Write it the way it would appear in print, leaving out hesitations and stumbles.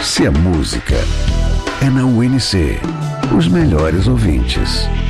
Se a música é na UNC, os melhores ouvintes